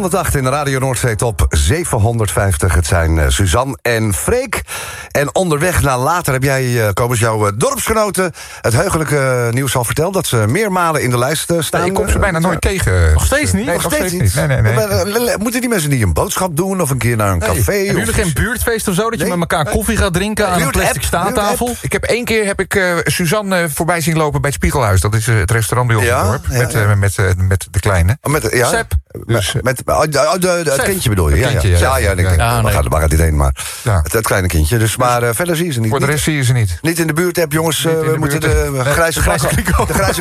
108 in de Radio Noordzee top 750. Het zijn Suzanne en Freek. En onderweg naar later heb jij, Kobus, jouw dorpsgenoten het heugelijke nieuws al verteld dat ze meermalen in de lijst staan. Nee, ik kom ze bijna nooit tegen. Nog steeds niet? Nee, nog steeds niet. Nee. Moeten die mensen niet een boodschap doen of een keer naar een café? Hebben jullie geen buurtfeest of zo? Dat je met elkaar koffie gaat drinken aan een plastic staattafel? Ik heb één keer Suzanne voorbij zien lopen bij het Spiegelhuis. Dat is het restaurant bij ons in het dorp. Met de kleine. Sepp. Dus, het kindje bedoel je? Waar gaat dit heen? Maar het kleine kindje. Dus, maar verder zie je ze niet. Voor de rest zie je ze niet. Niet in de buurt, jongens. We moeten de grijze